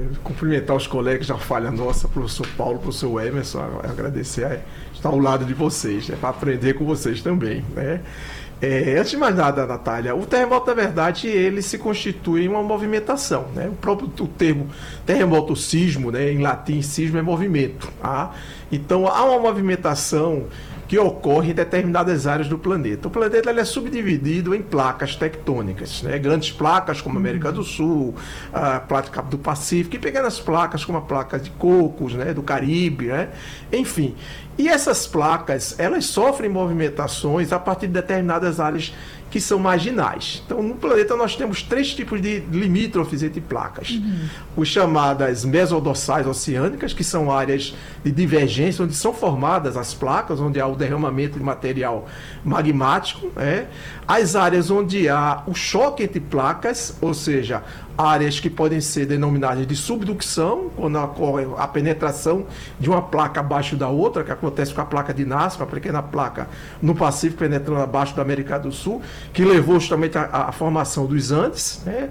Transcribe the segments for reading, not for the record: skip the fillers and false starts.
cumprimentar os colegas da falha nossa, professor Paulo, professor Emerson, agradecer a estar ao lado de vocês, né, para aprender com vocês também, né? Antes de mais nada, Natália, o terremoto, na verdade, ele se constitui em uma movimentação, né? O termo terremoto, sismo, né, em latim, sismo é movimento, tá? Então, há uma movimentação que ocorre em determinadas áreas do planeta. O planeta ele é subdividido em placas tectônicas, né? Grandes placas como a América do Sul, a placa do Pacífico, e pequenas placas como a placa de Cocos, né? Do Caribe, né? Enfim. E essas placas, elas sofrem movimentações a partir de determinadas áreas que são marginais. Então, no planeta nós temos 3 tipos de limítrofes entre placas. Os chamadas mesodorsais oceânicas, que são áreas de divergência, onde são formadas as placas, onde há o derramamento de material magmático, né? As áreas onde há o choque entre placas, ou seja, áreas que podem ser denominadas de subducção, quando ocorre a penetração de uma placa abaixo da outra, que acontece com a placa de Nazca, a pequena placa no Pacífico penetrando abaixo da América do Sul, que levou justamente à formação dos Andes, né?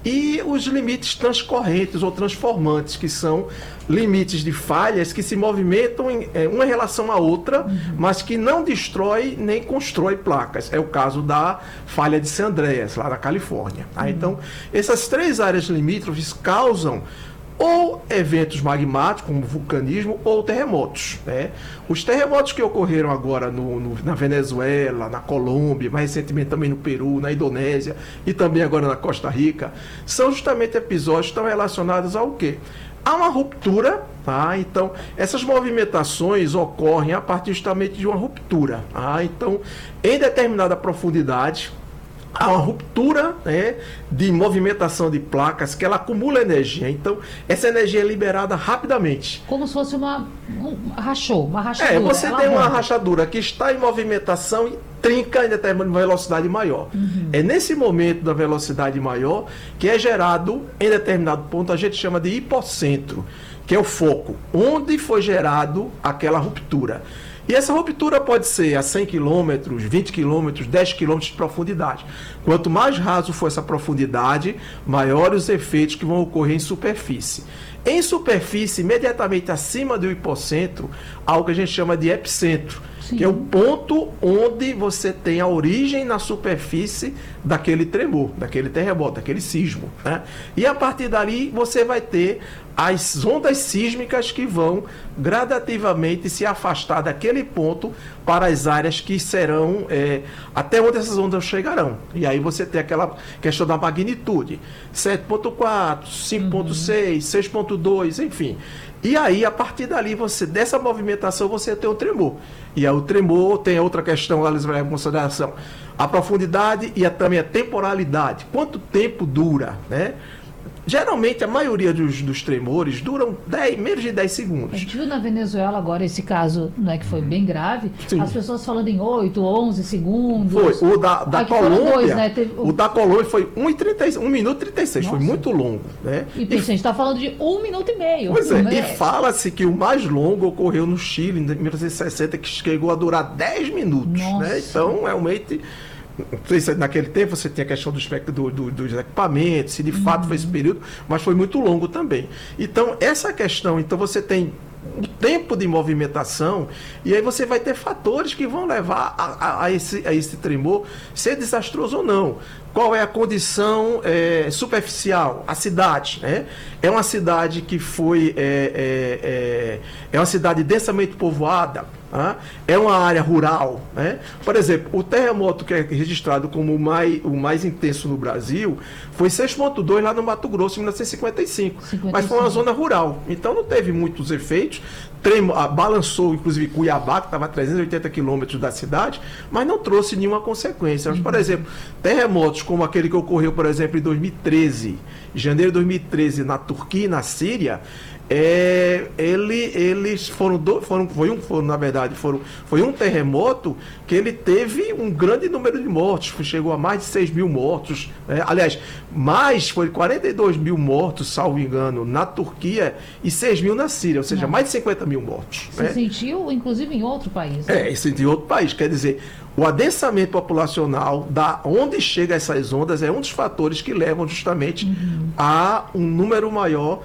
E os limites transcorrentes ou transformantes, que são limites de falhas que se movimentam uma em relação à outra, mas que não destrói nem constrói placas. É o caso da falha de San Andreas, lá na Califórnia. Então, essas 3 áreas limítrofes causam ou eventos magmáticos, como vulcanismo, ou terremotos, né? Os terremotos que ocorreram agora na Venezuela, na Colômbia, mais recentemente também no Peru, na Indonésia e também agora na Costa Rica, são justamente episódios que estão relacionados ao quê? Há uma ruptura, tá? Então, essas movimentações ocorrem a partir justamente de uma ruptura, tá? Então, em determinada profundidade, há uma ruptura, né, de movimentação de placas que ela acumula energia. Então, essa energia é liberada rapidamente. Como se fosse uma rachadura. Você tem uma rachadura que está em movimentação e trinca em determinada velocidade maior. É nesse momento da velocidade maior que é gerado, em determinado ponto, a gente chama de hipocentro, que é o foco, onde foi gerado aquela ruptura. E essa ruptura pode ser a 100 km, 20 km, 10 km de profundidade. Quanto mais raso for essa profundidade, maiores os efeitos que vão ocorrer em superfície. Em superfície, imediatamente acima do hipocentro, há algo que a gente chama de epicentro, que é o ponto onde você tem a origem na superfície daquele tremor, daquele terremoto, daquele sismo, né? E a partir dali você vai ter as ondas sísmicas que vão gradativamente se afastar daquele ponto para as áreas que serão, até onde essas ondas chegarão. E aí você tem aquela questão da magnitude, 7.4, 5.6, 6.2, enfim. E aí, a partir dali, dessa movimentação, você tem o tremor. E aí o tremor tem outra questão, eles levam em consideração a profundidade e também a temporalidade. Quanto tempo dura, né? Geralmente, a maioria dos tremores duram menos de 10 segundos. A gente viu na Venezuela agora esse caso, né, que foi bem grave, Sim. As pessoas falando em 8, 11 segundos. Foi. O da Colômbia, dois, né? O da Colômbia foi 1 minuto e 36, Nossa. Foi muito longo, né? E a gente está falando de 1 minuto e meio. Pois é, e fala-se que o mais longo ocorreu no Chile, em 1960, que chegou a durar 10 minutos. Nossa. Né? Então, realmente, não sei se naquele tempo você tinha a questão dos equipamentos, se de fato foi esse período, mas foi muito longo também. Então, essa questão, você tem o tempo de movimentação, e aí você vai ter fatores que vão levar a esse tremor ser desastroso ou não. Qual é a condição superficial? A cidade, né? É uma cidade que foi... é uma cidade densamente povoada, tá? É uma área rural, né? Por exemplo, o terremoto que é registrado como o mais intenso no Brasil foi 6.2 lá no Mato Grosso, em 1955. Mas foi uma zona rural, então não teve muitos efeitos. Balançou, inclusive, Cuiabá, que estava a 380 quilômetros da cidade, mas não trouxe nenhuma consequência. Mas, por exemplo, terremotos como aquele que ocorreu, por exemplo, em 2013, em janeiro de 2013, na Turquia e na Síria, eles foi um terremoto que ele teve um grande número de mortos, chegou a mais de 6 mil mortos, né? Aliás, foi 42 mil mortos, salvo engano, na Turquia e 6 mil na Síria, ou seja, mais de 50 mil mortos. Você sentiu, inclusive, em outro país. Né? Sentiu em outro país, quer dizer, o adensamento populacional, da onde chegam essas ondas, é um dos fatores que levam justamente a um número maior